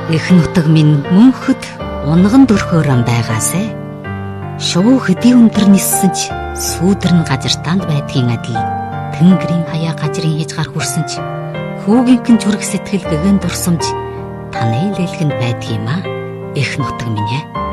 Эх нутаг минь мөнхөд унган дөрхөөрөн байгаасай. Шувуу хөдий өндөр ниссэн ч сүүдэр нь газартаанд байдгийн адил тэнгэрийн хаяа гажрын хийж гар хүрсэн ч хүүгийнхэн зүрх сэтгэл гэгэн дурсамж таны лэлгэнд байдгиймаа эх нутаг минь ээ.